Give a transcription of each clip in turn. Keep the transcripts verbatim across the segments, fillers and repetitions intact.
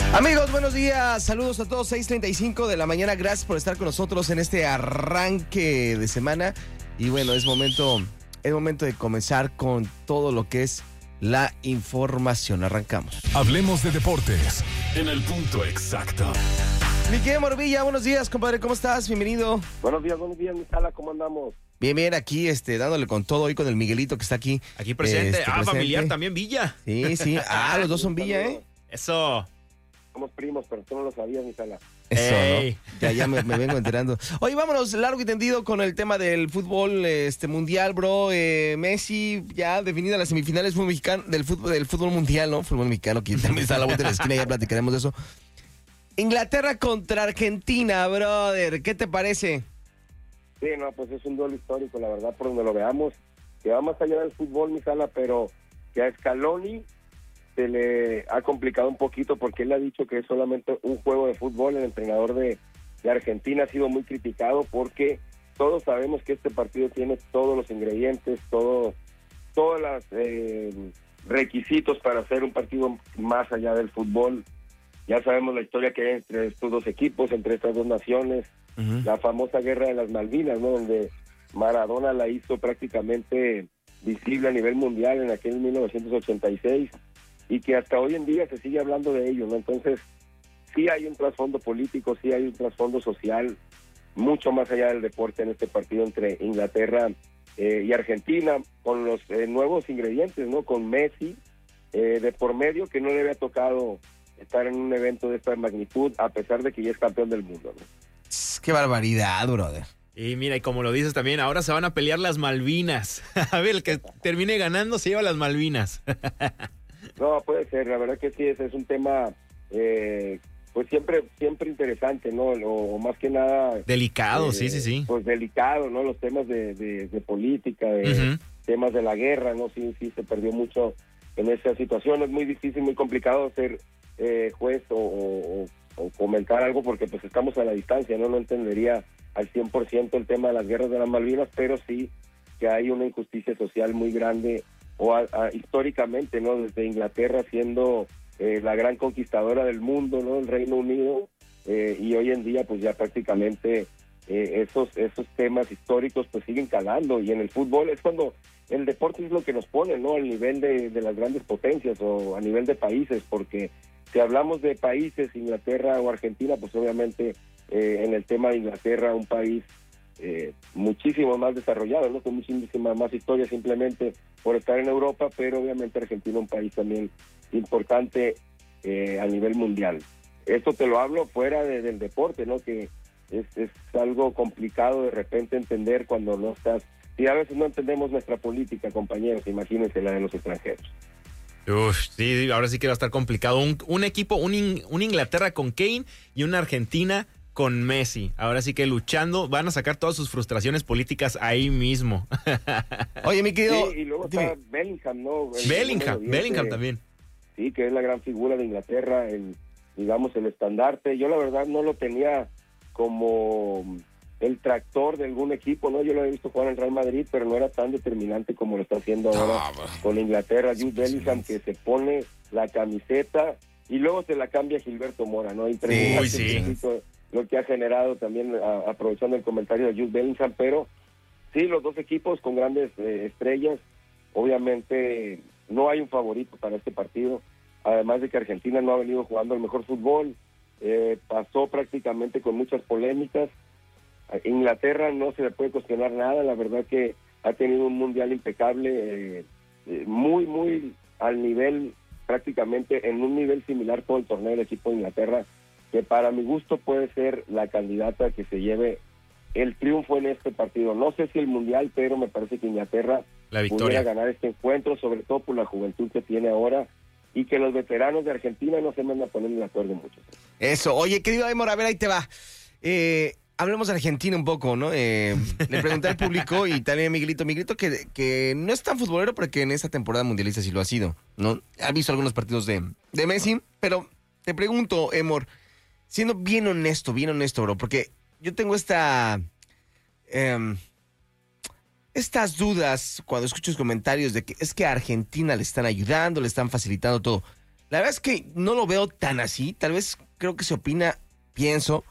Amigos, buenos días, saludos a todos, seis treinta y cinco de la mañana, gracias por estar con nosotros en este arranque de semana. Y bueno, es momento, es momento de comenzar con todo lo que es la información. Arrancamos. Hablemos de deportes en el punto exacto. Miguel Morvilla, buenos días, compadre, ¿cómo estás? Bienvenido. Buenos días, buenos días, mi sala, ¿cómo andamos? Bien, bien, aquí este, dándole con todo hoy con el Miguelito que está aquí. Aquí presente, este, ah, presente. familiar también, Villa. Sí, sí, ah, los dos son Villa, ¿eh? Eso. Somos primos, pero tú no lo sabías, mi sala. Eso, Ey. ¿no? Ya, ya me, me vengo enterando. Oye, vámonos largo y tendido con el tema del fútbol este mundial, bro. Eh, Messi ya definida las semifinales fútbol mexicano, del fútbol del fútbol mundial, ¿no? Fútbol mexicano, que también está a la vuelta de la esquina, ya platicaremos de eso. Inglaterra contra Argentina, brother. ¿Qué te parece? Sí, no, pues es un duelo histórico, la verdad, por donde lo veamos, que va más allá del fútbol, mi sala, pero que a Scaloni se le ha complicado un poquito porque él ha dicho que es solamente un juego de fútbol. El entrenador de, de Argentina ha sido muy criticado porque todos sabemos que este partido tiene todos los ingredientes, todo, todos los eh, requisitos para hacer un partido más allá del fútbol. Ya sabemos la historia que hay entre estos dos equipos, entre estas dos naciones, uh-huh. La famosa guerra de las Malvinas, ¿no? Donde Maradona la hizo prácticamente visible a nivel mundial en aquel mil novecientos ochenta y seis. Y que hasta hoy en día se sigue hablando de ello, ¿no? Entonces, sí hay un trasfondo político, sí hay un trasfondo social, mucho más allá del deporte en este partido entre Inglaterra eh, y Argentina, con los eh, nuevos ingredientes, ¿no? Con Messi eh, de por medio, que no le había tocado estar en un evento de esta magnitud, a pesar de que ya es campeón del mundo, ¿no? ¡Qué barbaridad, brother! Y mira, y como lo dices también, ahora se van a pelear las Malvinas. A ver, el que termine ganando se lleva las Malvinas. No, puede ser, la verdad que sí, ese es un tema, eh, pues siempre siempre interesante, ¿no? O más que nada... Delicado, eh, sí, sí, sí. Pues delicado, ¿no? Los temas de, de, de política, de uh-huh. temas de la guerra, ¿no? Sí, sí, se perdió mucho en esa situación. Es muy difícil, muy complicado ser eh, juez o, o, o comentar algo porque pues estamos a la distancia, ¿no? No entendería al cien por ciento el tema de las guerras de las Malvinas, pero sí que hay una injusticia social muy grande o a, a, históricamente, ¿no? Desde Inglaterra siendo eh, la gran conquistadora del mundo, ¿no? El Reino Unido, eh, y hoy en día pues ya prácticamente eh, esos esos temas históricos pues siguen calando, y en el fútbol es cuando el deporte es lo que nos pone, ¿no? Al nivel de, de las grandes potencias o a nivel de países, porque si hablamos de países, Inglaterra o Argentina, pues obviamente eh, en el tema de Inglaterra, un país Eh, muchísimo más desarrollado, ¿no? Con muchísima más historia simplemente por estar en Europa, pero obviamente Argentina un país también importante eh, a nivel mundial. Esto te lo hablo fuera de, del deporte, ¿no? Que es, es algo complicado de repente entender cuando no estás, y a veces no entendemos nuestra política, compañeros, imagínense la de los extranjeros. Uf, sí, ahora sí que va a estar complicado. Un, un equipo, un, In, un Inglaterra con Kane y una Argentina con Messi. Ahora sí que luchando, van a sacar todas sus frustraciones políticas ahí mismo. Oye, mi querido... Sí, y luego está Bellingham, ¿no? El Bellingham, Bellingham también. Sí, que es la gran figura de Inglaterra, el, digamos, el estandarte. Yo la verdad no lo tenía como el tractor de algún equipo, ¿no? Yo lo he visto jugar en Real Madrid, pero no era tan determinante como lo está haciendo ahora no, con Inglaterra. Jude Bellingham, que se pone la camiseta y luego se la cambia Gilberto Mora, ¿no? Uy, sí. Lo que ha generado también, a, aprovechando el comentario de Jude Bellingham, pero sí, los dos equipos con grandes eh, estrellas. Obviamente no hay un favorito para este partido, además de que Argentina no ha venido jugando el mejor fútbol, eh, pasó prácticamente con muchas polémicas. Inglaterra no se le puede cuestionar nada, la verdad que ha tenido un mundial impecable, eh, eh, muy, muy al nivel, prácticamente en un nivel similar todo el torneo del equipo de Inglaterra, que para mi gusto puede ser la candidata que se lleve el triunfo en este partido. No sé si el mundial, pero me parece que Inglaterra la victoria pudiera ganar este encuentro, sobre todo por la juventud que tiene ahora, y que los veteranos de Argentina no se van a poner de acuerdo mucho. Eso. Oye, querido Aymor, a ver, ahí te va. Eh, hablemos de Argentina un poco, ¿no? Eh, le pregunté al público y también a Miguelito, Miguelito que, que no es tan futbolero, pero que en esta temporada mundialista sí lo ha sido, ¿no? Ha visto algunos partidos de, de Messi, pero te pregunto, Aymor, siendo bien honesto, bien honesto, bro, porque yo tengo esta... Eh, estas dudas cuando escucho los comentarios de que es que a Argentina le están ayudando, le están facilitando todo. La verdad es que no lo veo tan así. Tal vez creo que se opina, pienso,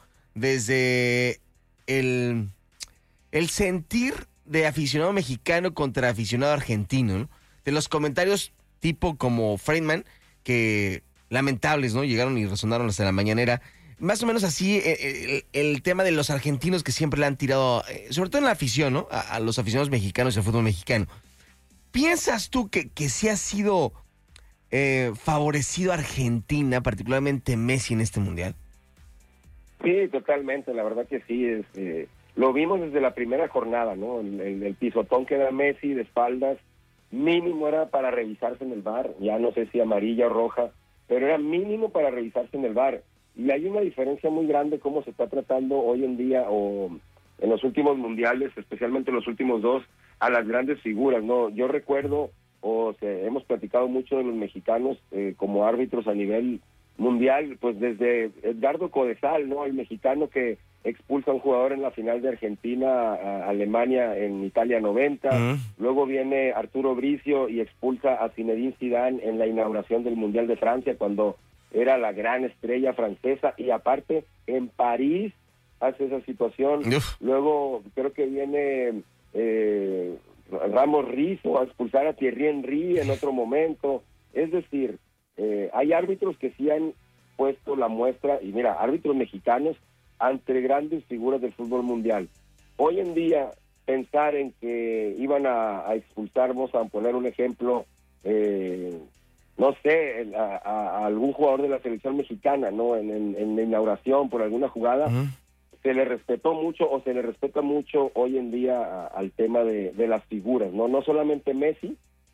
desde el, el sentir de aficionado mexicano contra aficionado argentino, ¿no? De los comentarios tipo como Friedman, que lamentables, ¿no? Llegaron y resonaron hasta la mañanera. Más o menos así el, el tema de los argentinos que siempre le han tirado, sobre todo en la afición, ¿no? A, a los aficionados mexicanos y al fútbol mexicano. ¿Piensas tú que, que sí ha sido eh, favorecido Argentina, particularmente Messi, en este Mundial? Sí, totalmente, la verdad que sí. Es, eh, lo vimos desde la primera jornada, ¿no? El, el, el pisotón que da Messi de espaldas, mínimo era para revisarse en el V A R, ya no sé si amarilla o roja, pero era mínimo para revisarse en el V A R. Y hay una diferencia muy grande cómo se está tratando hoy en día o en los últimos mundiales, especialmente en los últimos dos, a las grandes figuras, ¿no? Yo recuerdo, o sea, hemos platicado mucho de los mexicanos eh, como árbitros a nivel mundial, pues desde Edgardo Codesal, ¿no? El mexicano que expulsa a un jugador en la final de Argentina a Alemania en Italia noventa, uh-huh. Luego viene Arturo Bricio y expulsa a Zinedine Zidane en la inauguración del Mundial de Francia cuando era la gran estrella francesa, y aparte en París hace esa situación. Uf. Luego creo que viene eh, Ramos Rizzo a expulsar a Thierry Henry en otro momento. Es decir, eh, hay árbitros que sí han puesto la muestra, y mira, árbitros mexicanos ante grandes figuras del fútbol mundial. Hoy en día pensar en que iban a, a expulsar, vamos a poner un ejemplo, eh, no sé, a, a, a algún jugador de la selección mexicana, ¿no? En, en, en la inauguración por alguna jugada, uh-huh. Se le respetó mucho o se le respeta mucho hoy en día a, al tema de, de las figuras, ¿no? No solamente Messi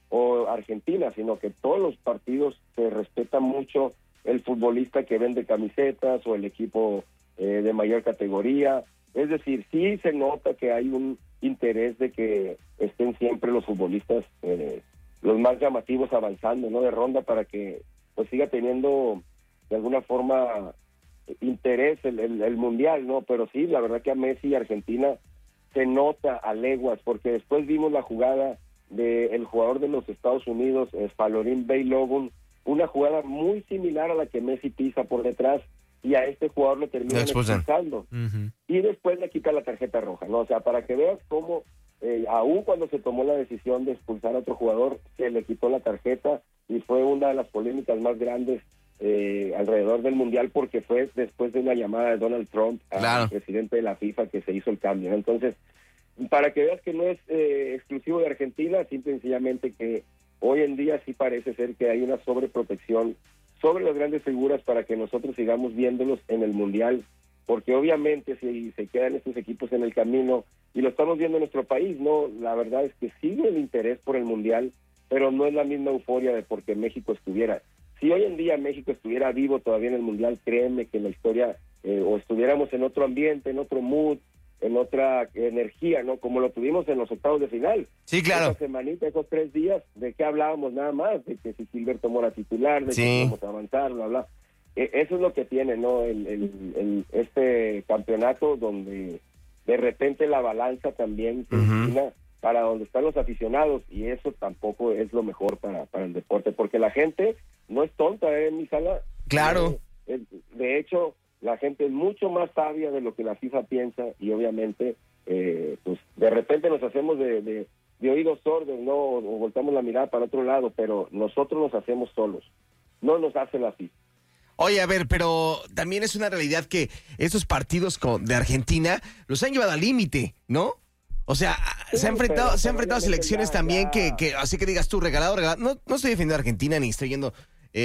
o Argentina, sino que todos los partidos se respeta mucho el futbolista que vende camisetas o el equipo eh, de mayor categoría. Es decir, sí se nota que hay un interés de que estén siempre los futbolistas eh, los más llamativos avanzando, ¿no? De ronda para que pues siga teniendo de alguna forma interés el, el, el mundial, ¿no? Pero sí, la verdad que a Messi y Argentina se nota a leguas, porque después vimos la jugada del jugador de los Estados Unidos, Falorín Balogun, una jugada muy similar a la que Messi pisa por detrás y a este jugador le termina expulsando. Uh-huh. Y después le quita la tarjeta roja, ¿no? O sea, para que veas cómo eh, aún cuando se tomó la decisión de expulsar a otro jugador, se le quitó la tarjeta y fue una de las polémicas más grandes Eh, alrededor del mundial, porque fue después de una llamada de Donald Trump al claro. presidente de la FIFA que se hizo el cambio, ¿no? Entonces, para que veas que no es eh, exclusivo de Argentina, simple y sencillamente que hoy en día sí parece ser que hay una sobreprotección sobre las grandes figuras para que nosotros sigamos viéndolos en el mundial, porque obviamente si se quedan estos equipos en el camino, y lo estamos viendo en nuestro país, no, la verdad es que sigue el interés por el mundial, pero no es la misma euforia de porque México estuviera. Si hoy en día México estuviera vivo todavía en el Mundial, créeme que la historia, eh, o estuviéramos en otro ambiente, en otro mood, en otra energía, ¿no? Como lo tuvimos en los octavos de final. Sí, claro. Esa semanita, esos tres días, ¿de qué hablábamos nada más? De que si Gilberto Mora titular, de sí. que íbamos a avanzar, bla, bla. Eh, eso es lo que tiene, ¿no? El, el, el, este campeonato donde de repente la balanza también se inclina uh-huh. para donde están los aficionados, y eso tampoco es lo mejor para, para el deporte, porque la gente no es tonta, ¿eh, mi sala? Claro. Eh, de hecho, la gente es mucho más sabia de lo que la FIFA piensa, y obviamente, eh, pues de repente nos hacemos de, de, de oídos sordos, ¿no? O, o voltamos la mirada para otro lado, pero nosotros nos hacemos solos, no nos hace la FIFA. Oye, a ver, pero también es una realidad que estos partidos con, de Argentina los han llevado al límite, ¿no? O sea, sí, se ha enfrentado, pero, se ha enfrentado selecciones ya, también ya. Que, que, así que digas tú, regalado, regalado. No, no estoy defendiendo a Argentina ni estoy yendo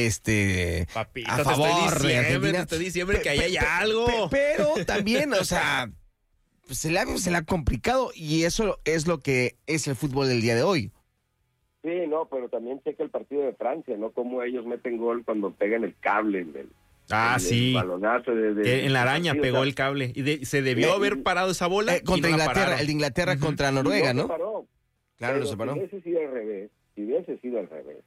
este Papito, a favor te estoy de Argentina. Te estoy diciendo que ahí hay algo. Pe, pero también, o sea, se le, ha, se le ha complicado, y eso es lo que es el fútbol del día de hoy. Sí, no, pero también checa el partido de Francia, ¿no? Cómo ellos meten gol cuando pegan el cable. El, ah, el, sí. El balonazo de, de, en la araña partido, pegó o sea, el cable. Y de, se debió eh, haber parado esa bola. Eh, contra y no Inglaterra, el de Inglaterra uh-huh. contra Noruega, no, ¿no? Paró. Claro, pero lo separó. Si hubiese sido al revés, si hubiese sido al revés,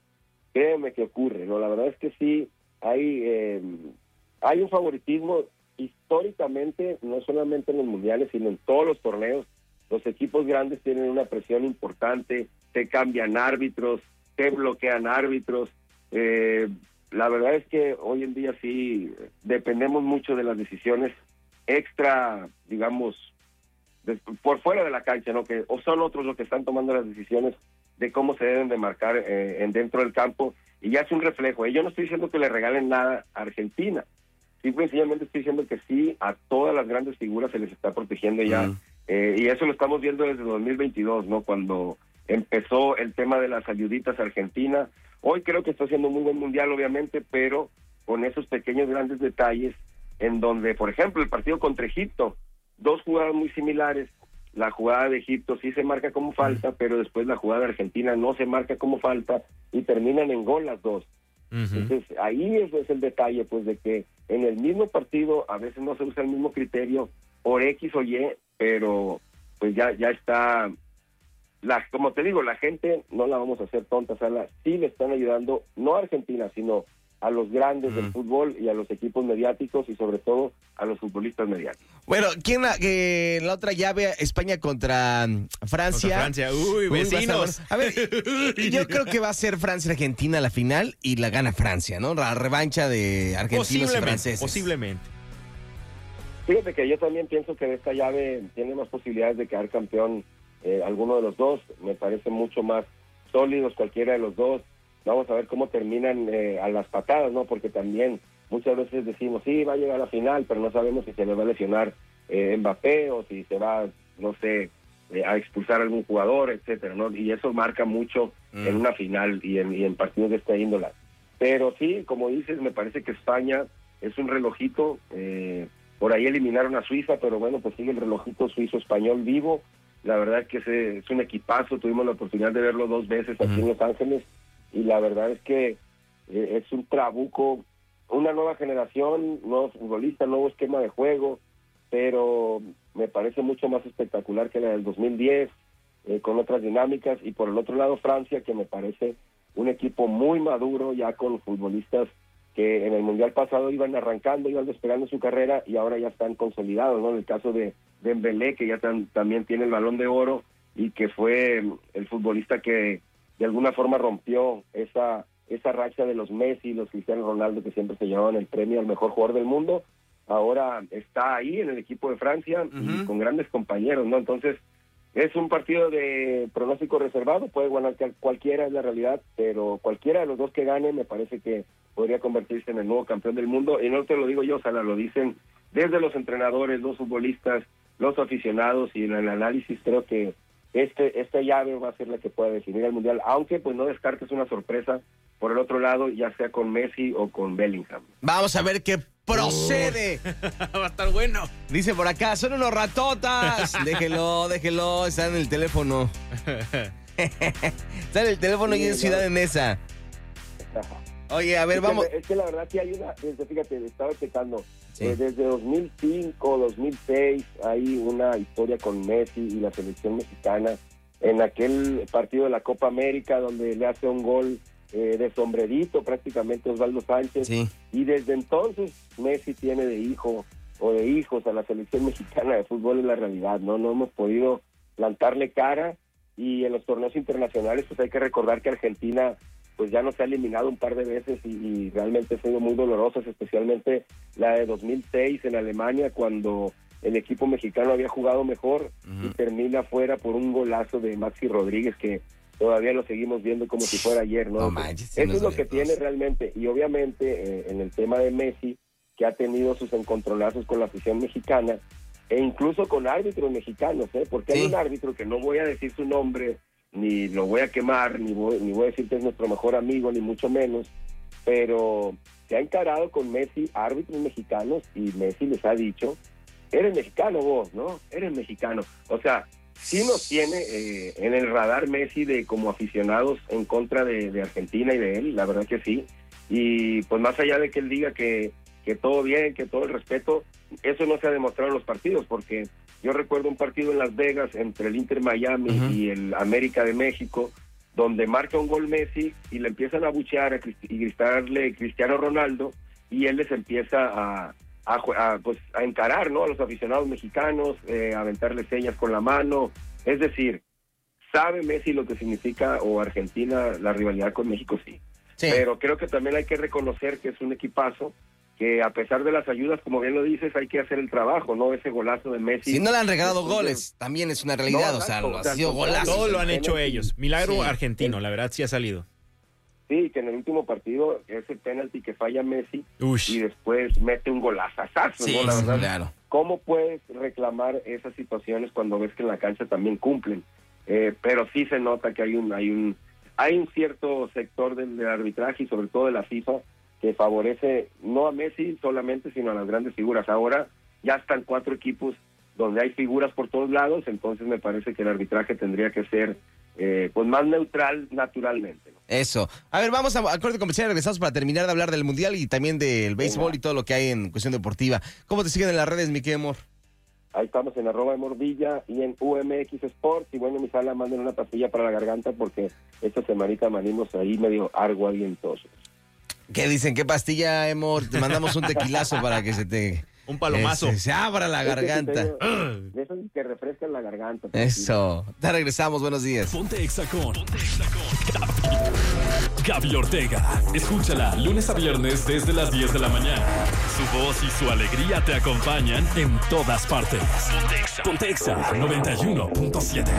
créeme que ocurre, ¿no? La verdad es que sí, hay, eh, hay un favoritismo históricamente, no solamente en los mundiales, sino en todos los torneos. Los equipos grandes tienen una presión importante, te cambian árbitros, te bloquean árbitros, eh, la verdad es que hoy en día sí dependemos mucho de las decisiones extra, digamos, de, por fuera de la cancha, ¿no? Que o son otros los que están tomando las decisiones de cómo se deben de marcar eh, en dentro del campo, y ya es un reflejo. Y yo no estoy diciendo que le regalen nada a Argentina, simple y sencillamente estoy diciendo que sí, a todas las grandes figuras se les está protegiendo ya, mm. eh, y eso lo estamos viendo desde dos mil veintidós, ¿no? Cuando empezó el tema de las ayuditas a Argentina. Hoy creo que está haciendo un muy buen mundial, obviamente, pero con esos pequeños grandes detalles, en donde, por ejemplo, el partido contra Egipto, dos jugadas muy similares. La jugada de Egipto sí se marca como falta, pero después la jugada de Argentina no se marca como falta y terminan en gol las dos. Uh-huh. Entonces, ahí es, es el detalle, pues, de que en el mismo partido a veces no se usa el mismo criterio por X o Y, pero pues ya ya está, la, como te digo, la gente no la vamos a hacer tonta, o sea, la, sí le están ayudando, no a Argentina, sino a los grandes uh-huh. del fútbol y a los equipos mediáticos y sobre todo a los futbolistas mediáticos. Bueno, ¿quién la, eh, la otra llave? España contra Francia. Contra Francia, uy, vecinos. A ver, yo creo que va a ser Francia-Argentina la final y la gana Francia, ¿no? La revancha de argentinos y franceses. Posiblemente. Fíjate que yo también pienso que de esta llave tiene más posibilidades de quedar campeón eh, alguno de los dos. Me parece mucho más sólidos cualquiera de los dos. Vamos a ver cómo terminan eh, a las patadas, ¿no? Porque también muchas veces decimos, sí, va a llegar a la final, pero no sabemos si se le va a lesionar eh, Mbappé o si se va, no sé, eh, a expulsar a algún jugador, etcétera, ¿no? Y eso marca mucho mm. en una final y en, y en partidos de esta índole. Pero sí, como dices, me parece que España es un relojito. Eh, por ahí eliminaron a Suiza, pero bueno, pues sigue el relojito suizo-español vivo. La verdad es que ese es un equipazo. Tuvimos la oportunidad de verlo dos veces aquí mm. en Los Ángeles. Y la verdad es que eh, es un trabuco, una nueva generación, nuevos futbolistas, nuevo esquema de juego, pero me parece mucho más espectacular que la del dos mil diez, eh, con otras dinámicas. Y por el otro lado Francia, que me parece un equipo muy maduro, ya con futbolistas que en el Mundial pasado iban arrancando, iban despegando su carrera y ahora ya están consolidados, ¿no? En el caso de Dembélé, que ya tan, también tiene el Balón de Oro y que fue el futbolista que de alguna forma rompió esa esa racha de los Messi, los Cristiano Ronaldo, que siempre se llevaban el premio al mejor jugador del mundo. Ahora está ahí en el equipo de Francia uh-huh. y con grandes compañeros, ¿no? Entonces, es un partido de pronóstico reservado, puede ganar cualquiera, es la realidad, pero cualquiera de los dos que gane me parece que podría convertirse en el nuevo campeón del mundo. Y no te lo digo yo, Sala, lo dicen desde los entrenadores, los futbolistas, los aficionados, y en el análisis creo que Este, esta llave va a ser la que pueda definir el Mundial, aunque pues no descartes una sorpresa por el otro lado, ya sea con Messi o con Bellingham. Vamos a ver qué procede. Va a estar bueno. Dice por acá, son unos ratotas. Déjelo, déjelo, está en el teléfono. Está en el teléfono sí, y en no. Ciudad de Neza. Oye, a ver, es vamos. Que, es que la verdad que hay una, desde, fíjate, estaba checando, sí. eh, desde dos mil cinco, dos mil seis, hay una historia con Messi y la selección mexicana, en aquel partido de la Copa América, donde le hace un gol eh, de sombrerito prácticamente Osvaldo Sánchez, sí. Y desde entonces Messi tiene de hijo o de hijos a la selección mexicana de fútbol, en la realidad, ¿no? No hemos podido plantarle cara, y en los torneos internacionales pues hay que recordar que Argentina pues ya nos ha eliminado un par de veces y, y realmente han sido muy dolorosas, especialmente la de dos mil seis en Alemania, cuando el equipo mexicano había jugado mejor uh-huh. y termina fuera por un golazo de Maxi Rodríguez, que todavía lo seguimos viendo como si fuera ayer, ¿no? No manches, eso es lo que tiene realmente, y obviamente eh, en el tema de Messi, que ha tenido sus encontronazos con la afición mexicana, e incluso con árbitros mexicanos, ¿eh? Porque sí. hay un árbitro que no voy a decir su nombre, ni lo voy a quemar, ni voy, ni voy a decir que es nuestro mejor amigo, ni mucho menos, pero se ha encarado con Messi árbitros mexicanos, y Messi les ha dicho, eres mexicano vos, ¿no? Eres mexicano. O sea, sí nos tiene eh, en el radar Messi de como aficionados en contra de, de Argentina y de él, la verdad que sí. Y pues más allá de que él diga que, que todo bien, que todo el respeto, eso no se ha demostrado en los partidos, porque yo recuerdo un partido en Las Vegas entre el Inter Miami uh-huh. y el América de México, donde marca un gol Messi y le empiezan a abuchear a, y gritarle Cristiano Ronaldo, y él les empieza a, a, a, pues, a encarar, ¿no? A los aficionados mexicanos, eh, a aventarle señas con la mano. Es decir, ¿sabe Messi lo que significa, o Argentina, la rivalidad con México? Sí. Sí. Pero creo que también hay que reconocer que es un equipazo, que a pesar de las ayudas, como bien lo dices, hay que hacer el trabajo, ¿no? Ese golazo de Messi. Si no le han regalado Entonces, goles, también es una realidad, no, o sea, exacto, ha o sea, sido al golazo. contrario. Todo lo han hecho penalti. ellos. Milagro Sí. argentino, la verdad sí ha salido. Sí, que en el último partido, ese penalti que falla Messi, Ush. y después mete un golazazazo, Sí, ¿no? La sí, verdad, claro. ¿cómo puedes reclamar esas situaciones cuando ves que en la cancha también cumplen? Eh, pero sí se nota que hay un hay un hay un cierto sector del, del arbitraje y sobre todo de la FIFA que favorece no a Messi solamente, sino a las grandes figuras. Ahora ya están cuatro equipos donde hay figuras por todos lados, entonces me parece que el arbitraje tendría que ser eh, pues más neutral naturalmente, ¿no? Eso. A ver, vamos a, a corte comercial, regresamos para terminar de hablar del Mundial y también del béisbol Venga. y todo lo que hay en cuestión deportiva. ¿Cómo te siguen en las redes, mi querido amor? Ahí estamos en arroba de Mordilla y en U M X Sports. Y bueno, mi sala, manden una pastilla para la garganta porque esta semanita venimos ahí medio arguadientosos. ¿Qué dicen? ¿Qué pastilla, amor? Te mandamos un tequilazo para que se te... Un palomazo. eh, se, se abra la garganta. Es que sí te- de esos que refrescan la garganta. Eso. Te regresamos, buenos días. Ponte Exa con Gaby Ortega. Escúchala lunes a viernes desde las diez de la mañana. Su voz y su alegría te acompañan en todas partes. Ponte Exa noventa y uno punto siete.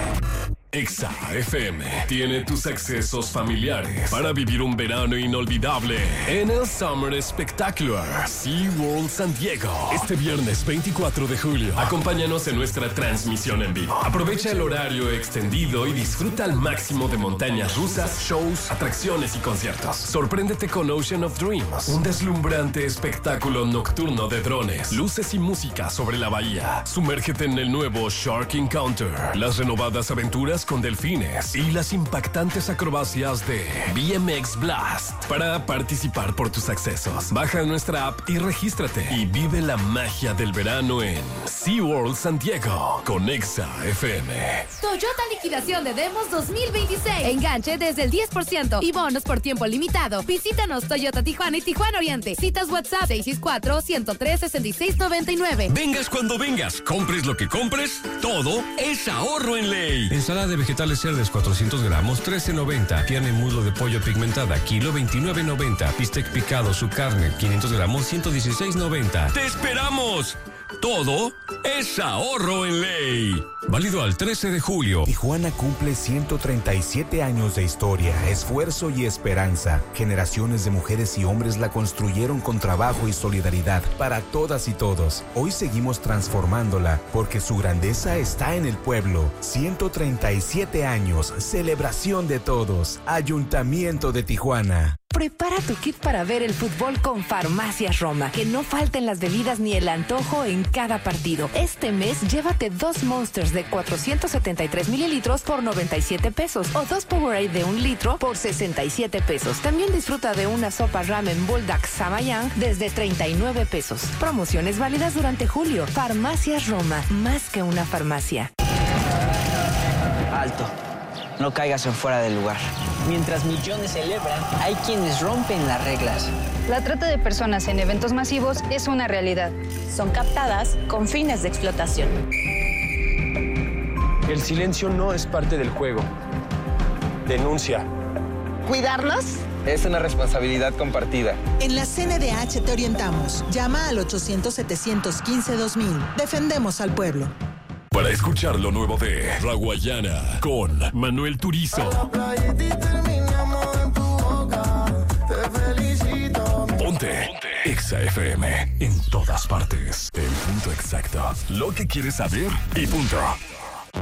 Exa F M tiene tus accesos familiares para vivir un verano inolvidable en el Summer Spectacular SeaWorld San Diego. Este viernes veinticuatro de julio, acompáñanos en nuestra transmisión en vivo. Aprovecha el horario extendido y disfruta al máximo de montañas rusas, shows, atracciones y conciertos. Sorpréndete con Ocean of Dreams, un deslumbrante espectáculo nocturno de drones, luces y música sobre la bahía. Sumérgete en el nuevo Shark Encounter, las renovadas aventuras con delfines y las impactantes acrobacias de B M X Blast. Para participar por tus accesos, baja nuestra app y regístrate y vive la magia del verano en SeaWorld San Diego con Exa F M. Toyota liquidación de demos dos mil veintiséis. Enganche desde el diez por ciento y bonos por tiempo limitado. Visítanos Toyota Tijuana y Tijuana Oriente. Citas WhatsApp seis seis cuatro, uno cero tres, seis seis nueve nueve. Vengas cuando vengas, compres lo que compres, todo es ahorro en ley. Ensalada de vegetales cerdes cuatrocientos gramos, trece noventa. Pierna y muslo de pollo pigmentada, kilo veintinueve noventa. Bistec picado, su carne, quinientos gramos, ciento dieciséis noventa. ¡Te esperamos! Todo es ahorro en ley. Válido al trece de julio. Tijuana cumple ciento treinta y siete años de historia, esfuerzo y esperanza. Generaciones de mujeres y hombres la construyeron con trabajo y solidaridad para todas y todos. Hoy seguimos transformándola porque su grandeza está en el pueblo. ciento treinta y siete años, celebración de todos. Ayuntamiento de Tijuana. Prepara tu kit para ver el fútbol con Farmacias Roma. Que no falten las bebidas ni el antojo en cada partido. Este mes, llévate dos Monsters de cuatrocientos setenta y tres mililitros por noventa y siete pesos o dos Powerade de un litro por sesenta y siete pesos. También disfruta de una sopa ramen Bulldog Samayang desde treinta y nueve pesos. Promociones válidas durante julio. Farmacias Roma, más que una farmacia. Alto. No caigas en fuera del lugar. Mientras millones celebran, hay quienes rompen las reglas. La trata de personas en eventos masivos es una realidad. Son captadas con fines de explotación. El silencio no es parte del juego. Denuncia. ¿Cuidarnos? Es una responsabilidad compartida. En la C N D H te orientamos. Llama al ochocientos, setecientos quince, dos mil. Defendemos al pueblo. Para escuchar lo nuevo de Raguayana con Manuel Turizo. Ponte Exa F M en todas partes. El punto exacto. Lo que quieres saber y punto.